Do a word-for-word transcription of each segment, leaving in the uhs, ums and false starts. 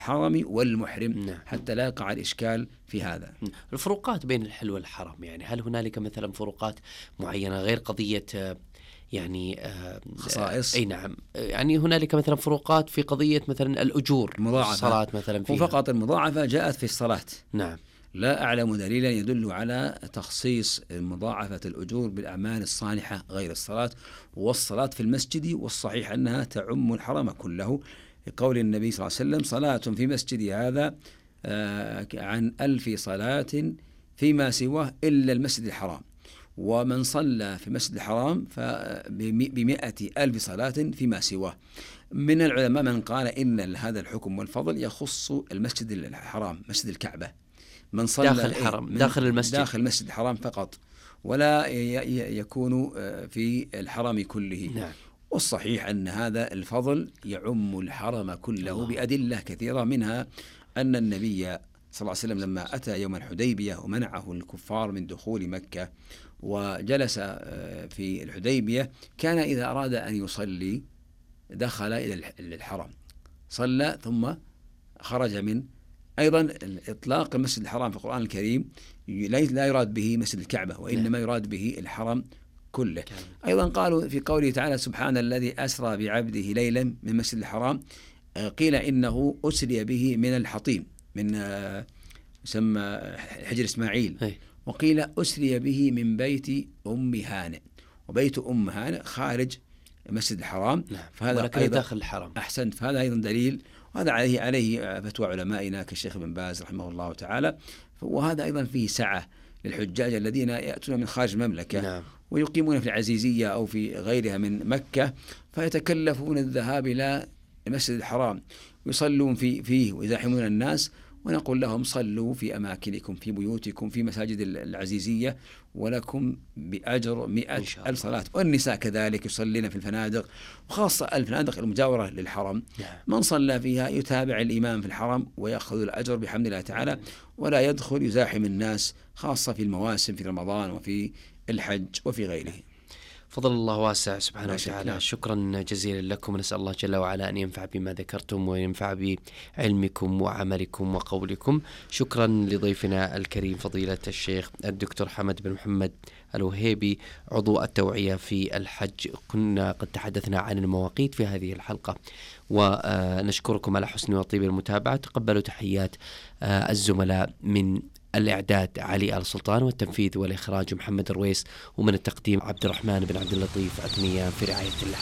الحرم والمحرم. نعم. حتى لا يقع الإشكال في هذا. الفروقات بين الحل والحرم، يعني هل هنالك مثلا فروقات معينة غير قضية يعني خصائص؟ أي نعم، يعني هنالك مثلا فروقات في قضية مثلا الأجور، مضاعفة الصلاة مثلا فيها. وفقط المضاعفة جاءت في الصلاة. نعم. لا أعلم دليلا يدل على تخصيص مضاعفة الأجور بالأعمال الصالحة غير الصلاة. والصلاة في المسجد، والصحيح أنها تعم الحرم كله، لقول النبي صلى الله عليه وسلم: صلاة في مسجدي هذا عن ألف صلاة فيما سواه إلا المسجد الحرام، ومن صلى في المسجد الحرام فبمئة ألف صلاة فيما سواه. من العلماء من قال إن هذا الحكم والفضل يخص المسجد الحرام، مسجد الكعبة، من صلى داخل الحرم، داخل المسجد، داخل المسجد الحرام فقط، ولا يكون في الحرم كله. نعم. والصحيح أن هذا الفضل يعم الحرم كله الله. بأدلة كثيرة، منها أن النبي صلى الله عليه وسلم لما أتى يوم الحديبية ومنعه الكفار من دخول مكة وجلس في الحديبية، كان إذا أراد أن يصلي دخل إلى الحرم صلى ثم خرج من. أيضا إطلاق المسجد الحرام في القرآن الكريم لا يراد به مسجد الكعبة، وإنما يراد به الحرم كله. أيضا قالوا في قوله تعالى: سبحان الذي أسرى بعبده ليلا من المسجد الحرام، قيل إنه أسري به من الحطيم، من يسمى حجر إسماعيل، وقيل أسري به من بيت أم هانئ، وبيت أم هانئ خارج المسجد الحرام. فهذا أيضا داخل الحرم. أحسنت، فهذا أيضا دليل، وهذا عليه عليه فتوى علمائنا كالشيخ ابن باز رحمه الله تعالى. وهذا أيضا فيه سعة للحجاج الذين يأتون من خارج المملكة. نعم. ويقيمون في العزيزية أو في غيرها من مكة، فيتكلفون الذهاب إلى المسجد الحرام ويصلون في فيه ويزاحمون الناس، ونقول لهم: صلوا في أماكنكم، في بيوتكم، في مساجد العزيزية، ولكم بأجر مئة ألف صلاة. والنساء كذلك يصلين في الفنادق، وخاصة الفنادق المجاورة للحرم. من صلى فيها يتابع الإمام في الحرم ويأخذ الأجر بحمد الله تعالى، ولا يدخل يزاحم الناس، خاصة في المواسم، في رمضان وفي الحج وفي غيره. فضل الله واسع سبحانه وتعالى. شكرا جزيلا لكم، نسأل الله جل وعلا أن ينفع بما ذكرتم وينفع بعلمكم وعملكم وقولكم. شكرا لضيفنا الكريم فضيلة الشيخ الدكتور حمد بن محمد الوهيبي، عضو التوعية في الحج. كنا قد تحدثنا عن المواقيت في هذه الحلقة، ونشكركم على حسن وطيب المتابعة. تقبلوا تحيات الزملاء من الإعداد علي آل سلطان، والتنفيذ والإخراج محمد الرويس، ومن التقديم عبد الرحمن بن عبد اللطيف أتميان، في رعاية الله.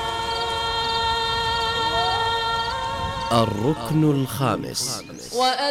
الركن الخامس.